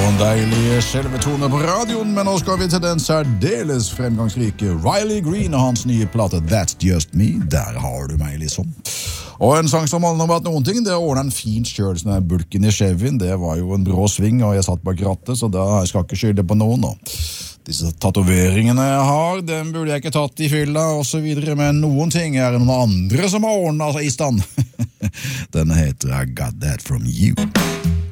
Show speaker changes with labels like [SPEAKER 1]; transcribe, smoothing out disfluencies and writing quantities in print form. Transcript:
[SPEAKER 1] Sånn deilig skjelvetone på radioen, men nå skal vi til den særdeles fremgangsrike Riley Green og hans nye plate That's Just Me. Der har du meg liksom. Og en sang som handler om at noen ting, det ordnet en fint selv, sånn bulken i Chevyen, det var jo en brå sving, og jeg satt bak rattet, så da jeg skal ikke skylde på noen nå. Disse tatoveringene jeg har, den burde jeg ikke tatt i fylla, og så videre, men noen ting er det noen andre som har ordnet i stand. Den heter I Got That From You.